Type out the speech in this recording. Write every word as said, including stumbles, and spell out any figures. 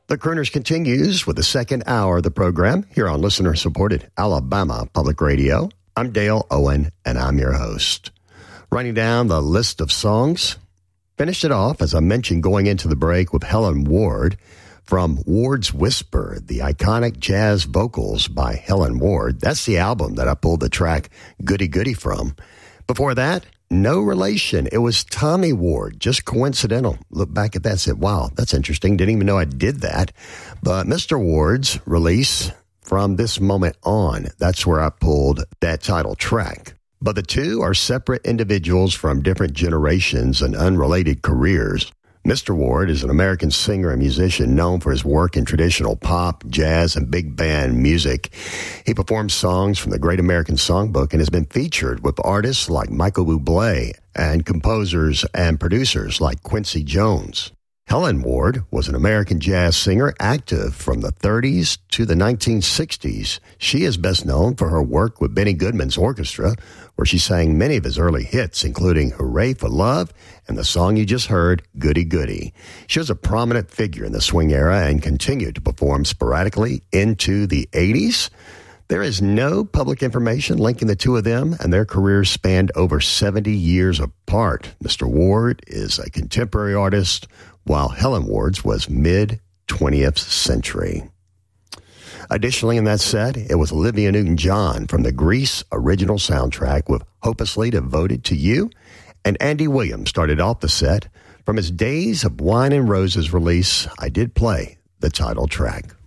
The Crooners continues with the second hour of the program here on listener-supported Alabama Public Radio. I'm Dale Owen, and I'm your host. Running down the list of songs, finished it off, as I mentioned, going into the break with Helen Ward from Ward's Whisper, the iconic jazz vocals by Helen Ward. That's the album that I pulled the track Goody Goody from. Before that, no relation. It was Tommy Ward, just coincidental. Look back at that and said, wow, that's interesting. Didn't even know I did that. But Mister Ward's release, From This Moment On, that's where I pulled that title track. But the two are separate individuals from different generations and unrelated careers. Mister Ward is an American singer and musician known for his work in traditional pop, jazz, and big band music. He performs songs from the Great American Songbook and has been featured with artists like Michael Bublé and composers and producers like Quincy Jones. Helen Ward was an American jazz singer active from the thirties to the nineteen sixties. She is best known for her work with Benny Goodman's orchestra, where she sang many of his early hits, including Hooray for Love and the song you just heard, Goody Goody. She was a prominent figure in the swing era and continued to perform sporadically into the eighties. There is no public information linking the two of them, and their careers spanned over seventy years apart. Mister Ward is a contemporary artist, while Helen Ward's was mid-twentieth century. Additionally, in that set, it was Olivia Newton-John from the Grease original soundtrack with Hopelessly Devoted to You, and Andy Williams started off the set. From his Days of Wine and Roses release, I did play the title track.